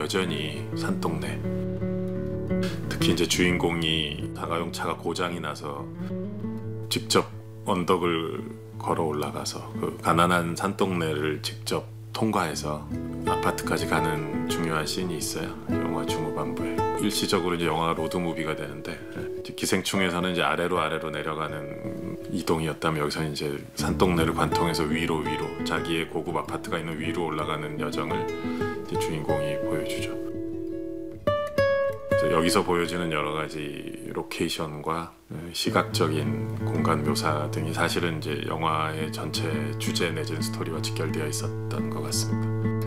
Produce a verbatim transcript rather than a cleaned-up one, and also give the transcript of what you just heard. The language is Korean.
여전히 산동네. 특히 이제 주인공이 자가용 차가 고장이 나서 직접 언덕을 걸어 올라가서 그 가난한 산동네를 직접 통과해서 아파트까지 가는 중요한 씬이 있어요. 영화 중후반부에. 일시적으로 이제 영화가 로드무비가 되는데, 기생충에서는 이제 아래로 아래로 내려가는 이동이었다면 여기서는 이제 산동네를 관통해서 위로 위로 자기의 고급 아파트가 있는 위로 올라가는 여정을 이제 주인공이 보여주죠. 그래서 여기서 보여지는 여러 가지 로케이션과 시각적인 공간 묘사 등이 사실은 이제 영화의 전체 주제 내지는 스토리와 직결되어 있었던 것 같습니다.